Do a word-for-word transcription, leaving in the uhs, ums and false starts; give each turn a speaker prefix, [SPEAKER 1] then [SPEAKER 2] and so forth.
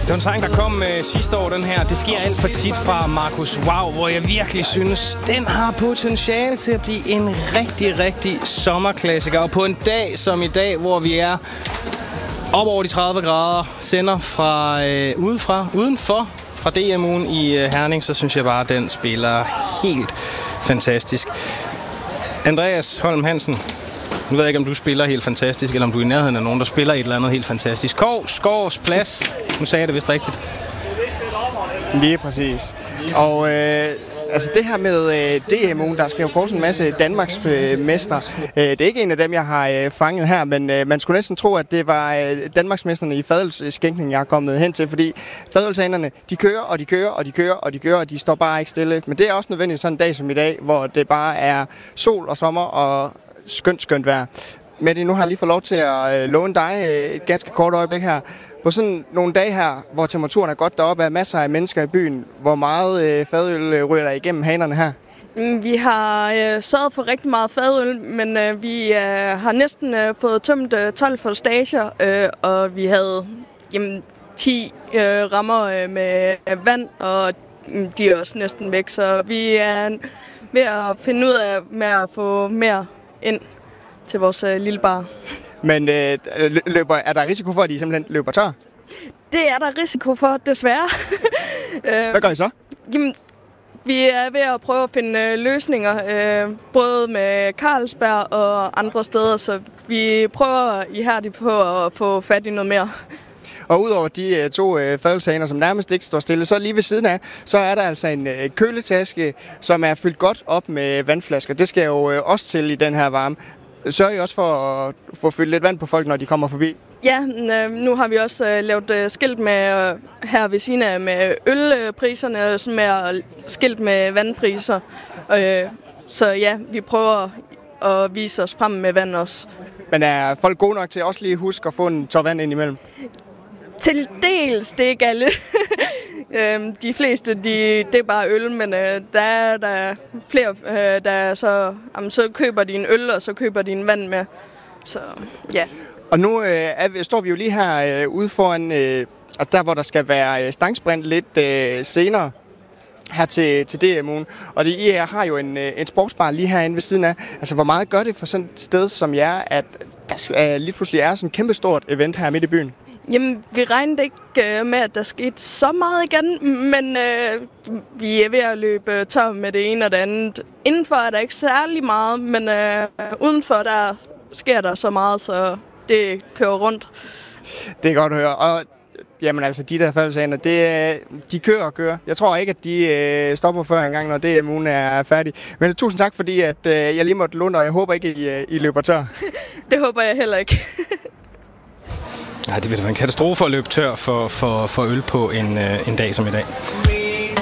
[SPEAKER 1] Det var en sang, der kom øh, sidste år, den her. Det sker alt for tit fra Markus Wow, hvor jeg virkelig synes, den har potentiale til at blive en rigtig, rigtig sommerklassiker. Og på en dag som i dag, hvor vi er op over de tredive grader, sender fra øh, udefra, udenfor fra D M-ugen i øh, Herning, så synes jeg bare, at den spiller helt fantastisk. Andreas Holm Hansen, nu ved jeg ikke, om du spiller helt fantastisk, eller om du er i nærheden af nogen, der spiller et eller andet helt fantastisk. Kov, Skovs, Plads. Nu sagde jeg det vist rigtigt.
[SPEAKER 2] Lige præcis. Og øh, altså det her med øh, D M-ugen, der skal jo kåres en masse Danmarks øh, mestre. Øh, det er ikke en af dem, jeg har øh, fanget her, men øh, man skulle næsten tro, at det var øh, Danmarksmesterne i fadølsskænkning, jeg er kommet hen til, fordi fadølshanerne, de kører, og de kører, og de kører, og de kører, og de står bare ikke stille. Men det er også nødvendigt sådan en dag som i dag, hvor det bare er sol og sommer og skønt, skønt vejr. Mette, nu har jeg lige fået lov til at øh, låne dig øh, et ganske kort øjeblik her. På sådan nogle dage her, hvor temperaturen er godt deroppe, er masser af mennesker i byen. Hvor meget øh, fadøl øh, ryger der igennem hanerne her?
[SPEAKER 3] Vi har øh, sørget for rigtig meget fadøl, men øh, vi øh, har næsten øh, fået tømt øh, tolv forstager, øh, og vi havde jamen, ti øh, rammer øh, med øh, vand, og øh, de er også næsten væk. Så vi er ved at finde ud af med at få mere ind til vores øh, lille bar.
[SPEAKER 2] Men øh, løber, er der risiko for, at de simpelthen løber tør?
[SPEAKER 3] Det er der risiko for, desværre.
[SPEAKER 2] Hvad gør I så?
[SPEAKER 3] Jamen, vi er ved at prøve at finde øh, løsninger, øh, både med Carlsberg og andre steder, så vi prøver ihærdigt på at få fat i noget mere.
[SPEAKER 2] Og udover de uh, to uh, fadølshaner, som nærmest ikke står stille, så lige ved siden af, så er der altså en uh, køletaske, som er fyldt godt op med vandflasker. Det skal jo uh, også til i den her varme. Sørger I også for at få fyldt lidt vand på folk, når de kommer forbi?
[SPEAKER 3] Ja, nu har vi også lavet skilt med her ved siden af med ølpriserne, som er skilt med vandpriser. Så ja, vi prøver at vise os frem med vand også.
[SPEAKER 2] Men er folk gode nok til også lige huske at få en tår vand ind imellem?
[SPEAKER 3] Til dels, det er ikke alle. De fleste, de, det er bare øl, men der er der er flere, der så, jamen, så køber de en øl, og så køber de en vand med. Så ja.
[SPEAKER 2] Og nu øh, er, står vi jo lige her øh, ude foran, øh, der hvor der skal være stangsprint lidt øh, senere her til, til D M-ugen. Og det I har jo en, en sportsbar lige herinde ved siden af. Altså, hvor meget gør det for sådan et sted som jer, at der lige pludselig er sådan et kæmpestort event her midt i byen?
[SPEAKER 3] Jamen, vi regnede ikke øh, med, at der skete så meget igen, men øh, vi er ved at løbe tør med det ene og det andet. Indenfor er der ikke særlig meget, men øh, udenfor der sker der så meget, så det kører rundt.
[SPEAKER 2] Det er godt at høre. Og jamen altså, de der fadølshaner, det de kører og kører. Jeg tror ikke, at de øh, stopper før engang, når D M-ugen er færdig. Men tusind tak, fordi at, øh, jeg lige måtte låne, og jeg håber ikke, I, I løber tør.
[SPEAKER 3] Det håber jeg heller ikke.
[SPEAKER 1] Ja, det ville være en katastrofe at løbe tør for, for, for øl på en, øh, en dag som i dag.